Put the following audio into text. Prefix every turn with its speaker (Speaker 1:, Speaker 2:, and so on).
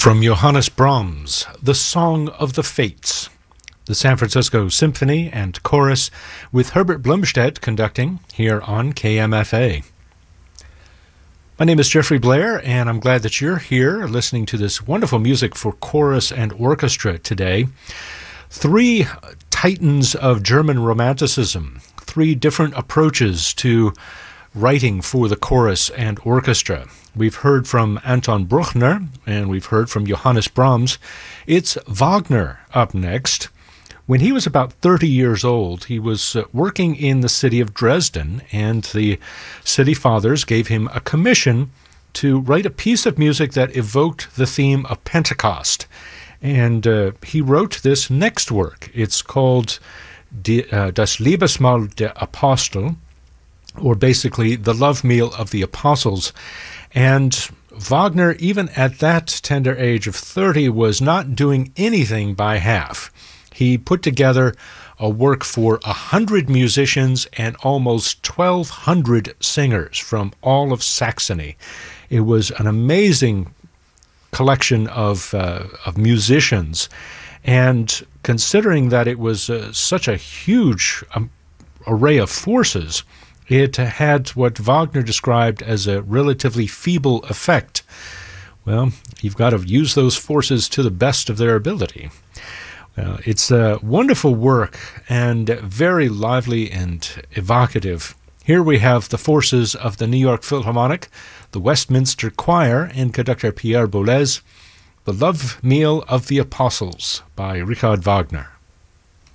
Speaker 1: From Johannes Brahms, The Song of the Fates, the San Francisco Symphony and Chorus, with Herbert Blumstedt conducting here on KMFA. My name is Jeffrey Blair, and I'm glad that you're here listening to this wonderful music for chorus and orchestra today. Three titans of German Romanticism, three different approaches to writing for the chorus and orchestra. We've heard from Anton Bruckner, and we've heard from Johannes Brahms. It's Wagner up next. When he was about 30 years old, he was working in the city of Dresden, and the city fathers gave him a commission to write a piece of music that evoked the theme of Pentecost. And he wrote this next work. It's called Das Liebesmahl der Apostel, or basically the love meal of the apostles. And Wagner, even at that tender age of 30, was not doing anything by half. He put together a work for 100 musicians and almost 1,200 singers from all of Saxony. It was an amazing collection of musicians, and considering that it was such a huge array of forces, it had what Wagner described as a relatively feeble effect. Well, you've got to use those forces to the best of their ability. It's a wonderful work and very lively and evocative. Here we have the forces of the New York Philharmonic, the Westminster Choir, and conductor Pierre Boulez, The Love Meal of the Apostles by Richard Wagner.